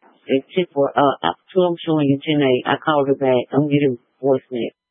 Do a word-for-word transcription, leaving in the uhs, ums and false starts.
except for uh, uh, two I'm showing you, Janae. I called her back. I'm getting voicemail.